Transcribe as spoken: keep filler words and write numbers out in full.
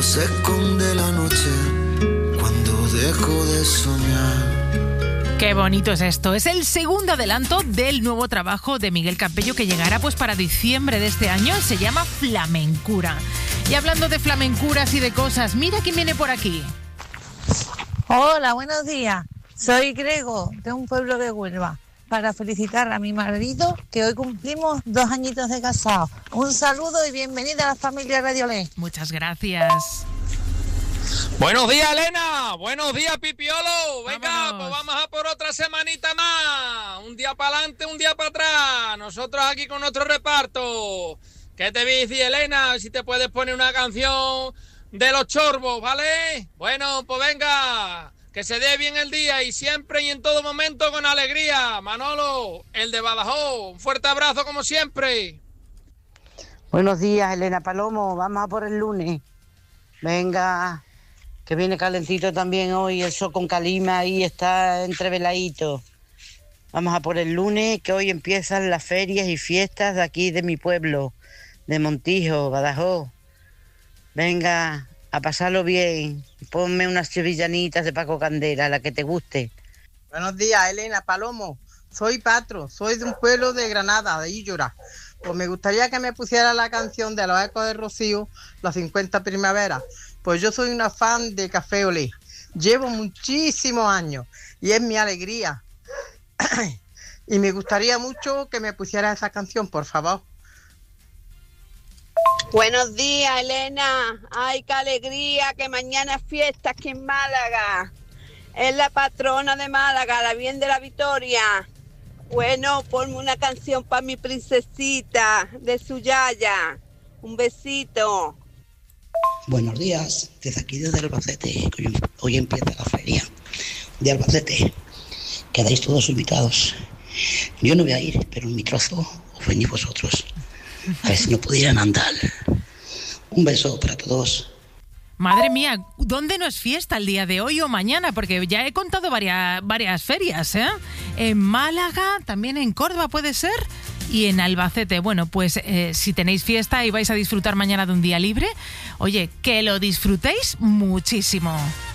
se esconde la noche cuando dejo de soñar. Qué bonito es esto. Es el segundo adelanto del nuevo trabajo de Miguel Campello que llegará pues para diciembre de este año. Se llama Flamencura. Y hablando de flamencuras y de cosas, mira quién viene por aquí. Hola, buenos días. Soy Grego, de un pueblo de Huelva, para felicitar a mi marido, que hoy cumplimos dos añitos de casado. Un saludo y bienvenida a la familia Radiolé. Muchas gracias. Buenos días, Elena. Buenos días, Pipiolo. Venga, Vámonos. pues vamos a por otra semanita más. Un día para adelante, un día para atrás. Nosotros aquí con nuestro reparto. ¿Qué te dice, Elena? Si te puedes poner una canción de los chorbos, ¿vale? Bueno, pues venga. Que se dé bien el día y siempre y en todo momento con alegría. Manolo, el de Badajoz. Un fuerte abrazo como siempre. Buenos días, Elena Palomo. Vamos a por el lunes. Venga, que viene calentito también hoy. El sol con calima ahí está entreveladito. Vamos a por el lunes, que hoy empiezan las ferias y fiestas de aquí de mi pueblo, de Montijo, Badajoz. Venga, a pasarlo bien. Ponme unas sevillanitas de Paco Candela, la que te guste. Buenos días, Elena Palomo. Soy Patro, soy de un pueblo de Granada, de Illora. Pues me gustaría que me pusiera la canción de los Ecos de Rocío, las cincuenta primaveras. Pues yo soy una fan de Café Olé. Llevo muchísimos años y es mi alegría. Y me gustaría mucho que me pusiera esa canción, por favor. Buenos días, Elena. Ay, qué alegría, que mañana es fiesta aquí en Málaga. Es la patrona de Málaga, la Virgen de la Victoria. Bueno, ponme una canción para mi princesita de Suyaya. Un besito. Buenos días, desde aquí desde Albacete. Hoy, hoy empieza la feria de Albacete. Quedáis todos invitados. Yo no voy a ir, pero en mi trozo os venís vosotros. A ver si no pudieran andar. Un beso para todos. Madre mía, ¿dónde no es fiesta el día de hoy o mañana? Porque ya he contado varias, varias ferias, ¿eh? En Málaga, también en Córdoba puede ser, y en Albacete. Bueno, pues eh, si tenéis fiesta y vais a disfrutar mañana de un día libre, oye, que lo disfrutéis muchísimo.